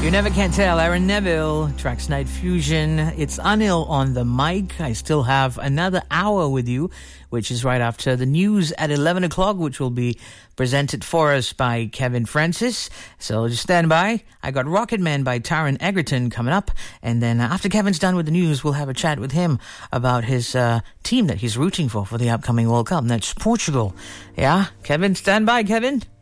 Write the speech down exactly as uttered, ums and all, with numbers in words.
You never can tell. Aaron Neville, Tracks Night Fusion. It's Anil on the mic. I still have another hour with you, which is right after the news at eleven o'clock, which will be presented for us by Kevin Francis. So just stand by. I got Rocket Man by Taron Egerton coming up. And then after Kevin's done with the news, we'll have a chat with him about his uh, team that he's rooting for for the upcoming World Cup. And that's Portugal. Yeah, Kevin, stand by, Kevin.